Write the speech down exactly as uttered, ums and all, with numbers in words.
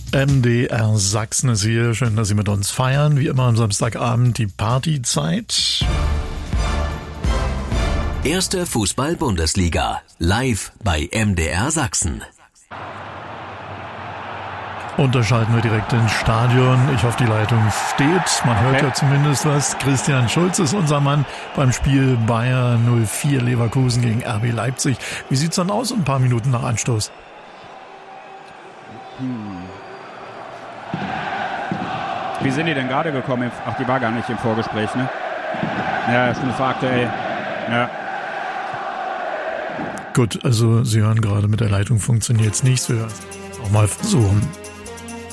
M D R Sachsen ist hier. Schön, dass Sie mit uns feiern. Wie immer am Samstagabend die Partyzeit. Erste Fußball-Bundesliga. Live bei M D R Sachsen. Und da schalten wir direkt ins Stadion. Ich hoffe, die Leitung steht. Man hört Okay. ja zumindest was. Christian Schulz ist unser Mann beim Spiel Bayer null vier Leverkusen gegen R B Leipzig. Wie sieht's dann aus ein paar Minuten nach Anstoß? Wie sind die denn gerade gekommen? Ach, die war gar nicht im Vorgespräch, ne? Ja, Stunde vor aktuell. Ja. Gut, also Sie hören gerade, mit der Leitung funktioniert's nicht. Wir werden es auch mal versuchen.